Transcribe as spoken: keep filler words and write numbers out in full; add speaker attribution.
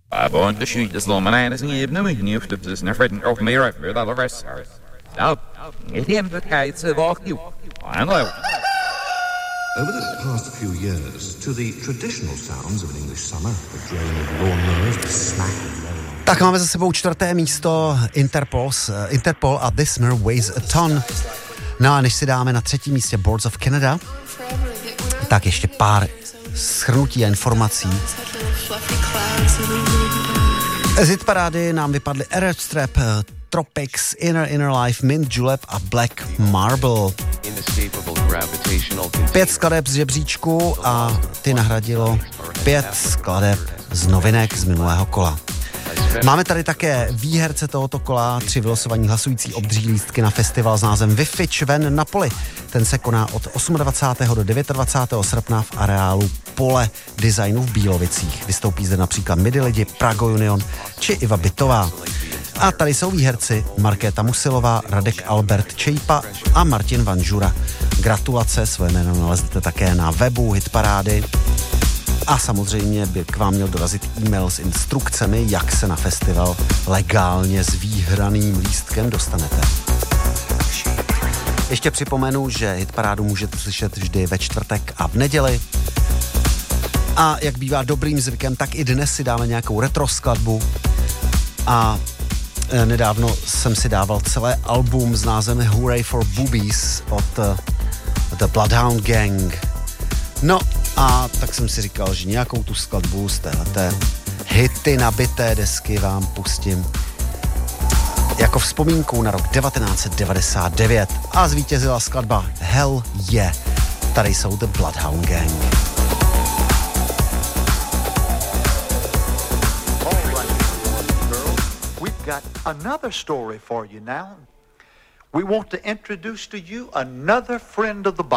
Speaker 1: Abon de shoot the slow man is even knowing you to this never of me right with all the rest. Now, it him the kites of all you. I know.
Speaker 2: Over the past few years, to the traditional sounds of an English summer, the drone of lawnmowers, the smack of rain.
Speaker 3: Tak máme za sebou čtvrté místo Interpol's, uh, Interpol a This Mirror Weighs a Ton. No a než si dáme na třetím místě Boards of Canada, tak ještě pár shrnutí a informací. Z hitparády nám vypadly Airstrap, Tropics, Inner Inner Life, Mint Julep a Black Marble. Pět skladeb z žebříčku a ty nahradilo pět skladeb z novinek z minulého kola. Máme tady také výherce tohoto kola, tři vylosovaní hlasující obdrží lístky na festival s názvem Wi-Fi Čven na poli. Ten se koná od dvacátého osmého do dvacátého devátého srpna v areálu Pole Designu v Bílovicích. Vystoupí zde například Midi Lidi, Prago Union či Iva Bytová. A tady jsou výherci Markéta Musilová, Radek Albert Čejpa a Martin Vanžura. Gratulace, svoje jméno naleznete také na webu Hitparády. A samozřejmě by k vám měl dorazit e-mail s instrukcemi, jak se na festival legálně s výhraným lístkem dostanete. Ještě připomenu, že Hitparádu můžete slyšet vždy ve čtvrtek a v neděli. A jak bývá dobrým zvykem, tak i dnes si dáme nějakou retro skladbu. A nedávno jsem si dával celé album s názvem Hooray for Boobies od The Bloodhound Gang. No a tak jsem si říkal, že nějakou tu skladbu z téhleté hity nabité desky vám pustím jako vzpomínku na rok devatenáct set devadesát devět a zvítězila skladba Hell Yeah. Tady jsou The Bloodhound Gang.
Speaker 4: We've got another story for you now. We want to introduce to you another friend of the Bible.